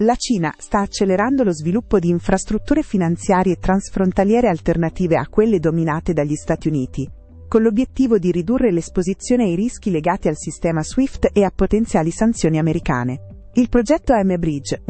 La Cina sta accelerando lo sviluppo di infrastrutture finanziarie transfrontaliere alternative a quelle dominate dagli Stati Uniti, con l'obiettivo di ridurre l'esposizione ai rischi legati al sistema SWIFT e a potenziali sanzioni americane. Il progetto M-Bridge,